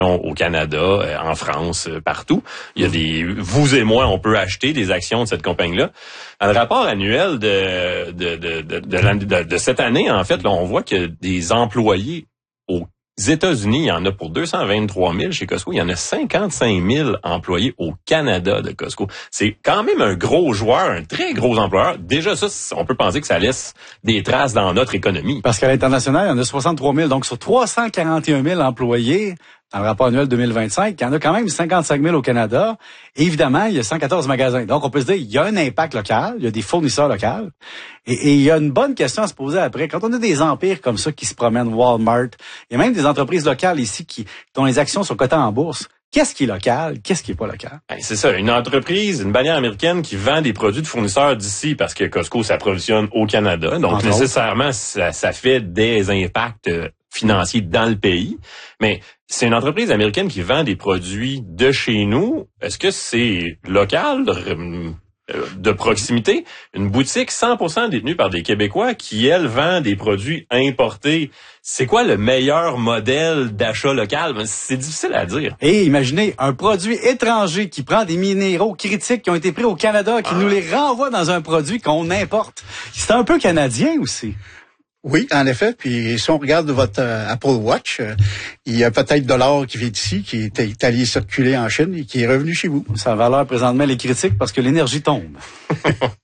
au Canada, en France, partout. Il y a vous et moi, on peut acheter des actions de cette compagnie-là. Dans le rapport annuel de cette année, en fait, là, on voit que des employés aux États-Unis, il y en a pour 223 000 chez Costco. Il y en a 55 000 employés au Canada de Costco. C'est quand même un gros joueur, un très gros employeur. Déjà, ça, on peut penser que ça laisse des traces dans notre économie. Parce qu'à l'international, il y en a 63 000. Donc, sur 341 000 employés, dans le rapport annuel 2025, il y en a quand même 55 000 au Canada. Et évidemment, il y a 114 magasins. Donc, on peut se dire, il y a un impact local, il y a des fournisseurs locaux. Et il y a une bonne question à se poser après. Quand on a des empires comme ça qui se promènent, Walmart, il y a même des entreprises locales ici dont les actions sont cotées en bourse. Qu'est-ce qui est local? Qu'est-ce qui est pas local? C'est ça, une entreprise, une bannière américaine qui vend des produits de fournisseurs d'ici parce que Costco s'approvisionne au Canada. Donc, nécessairement, ça fait des impacts financiers dans le pays. Mais c'est une entreprise américaine qui vend des produits de chez nous. Est-ce que c'est local, de proximité? Une boutique 100% détenue par des Québécois qui, elle, vend des produits importés. C'est quoi le meilleur modèle d'achat local? C'est difficile à dire. Et imaginez un produit étranger qui prend des minéraux critiques qui ont été pris au Canada, qui nous les renvoie dans un produit qu'on importe. C'est un peu canadien aussi. Oui, en effet. Puis si on regarde votre Apple Watch, il y a peut-être $1 qui vient d'ici, qui est allé circuler en Chine et qui est revenu chez vous. Sa valeur présentement, elle est critique parce que l'énergie tombe.